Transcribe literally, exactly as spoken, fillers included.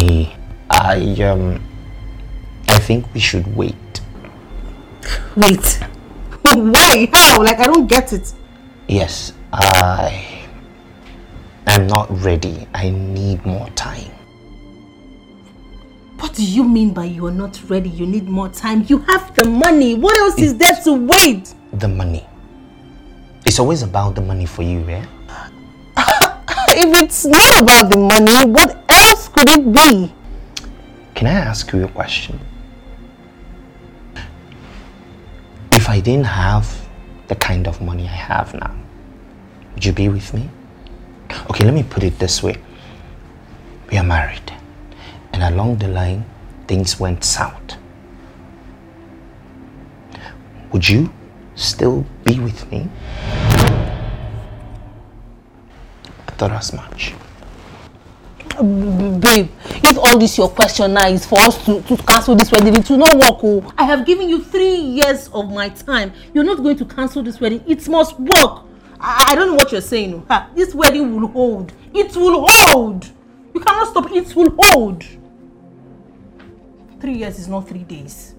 Honey, I, um, I think we should wait. Wait. Why? How? Like, I don't get it. Yes, I am not ready. I need more time. What do you mean by you're not ready? You need more time. You have the money. What else is there to wait? The money. It's always about the money for you, eh? If it's not about the money, what else could it be? Can I ask you a question? If I didn't have the kind of money I have now, would you be with me? Okay, let me put it this way. We are married, and along the line, things went south. Would you still be with me? I thought as much. Babe, if all this your question now is for us to, to cancel this wedding, it will not work. Oh. I have given you three years of my time. You're not going to cancel this wedding. It must work. I, I don't know what you're saying. Ha, this wedding will hold. It will hold. You cannot stop. It will hold. Three years is not three days.